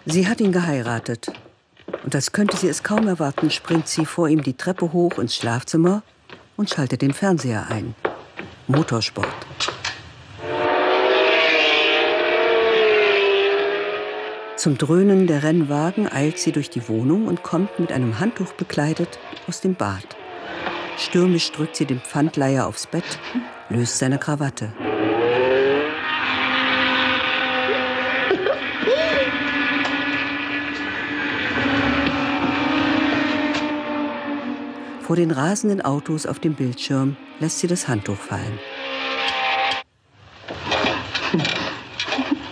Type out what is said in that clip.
Sie hat ihn geheiratet. Und als könnte sie es kaum erwarten, springt sie vor ihm die Treppe hoch ins Schlafzimmer und schaltet den Fernseher ein. Motorsport. Zum Dröhnen der Rennwagen eilt sie durch die Wohnung und kommt mit einem Handtuch bekleidet aus dem Bad. Stürmisch drückt sie den Pfandleiher aufs Bett, löst seine Krawatte. Vor den rasenden Autos auf dem Bildschirm lässt sie das Handtuch fallen.